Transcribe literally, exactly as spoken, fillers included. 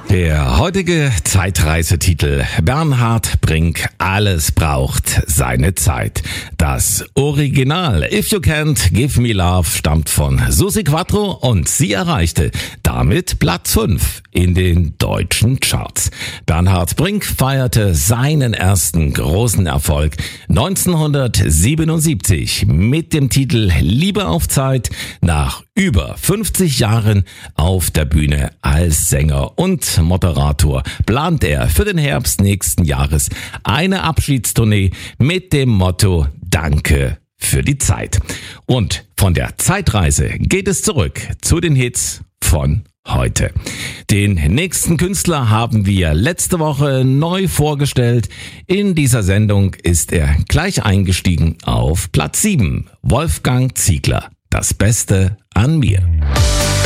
Der heutige Zeitreisetitel Bernhard Brink, alles braucht seine Zeit. Das Original If You Can't Give Me Love stammt von Susi Quattro und sie erreichte damit Platz fünf in den deutschen Charts. Bernhard Brink feierte seinen ersten großen Erfolg neunzehnhundertsiebenundsiebzig mit dem Titel Liebe auf Zeit nach über fünfzig Jahren auf der Bühne als Sänger und Moderator plant er für den Herbst nächsten Jahres eine Abschiedstournee mit dem Motto Danke für die Zeit. Und von der Zeitreise geht es zurück zu den Hits von heute. Den nächsten Künstler haben wir letzte Woche neu vorgestellt. In dieser Sendung ist er gleich eingestiegen auf Platz sieben. Wolfgang Ziegler, das Beste an mir.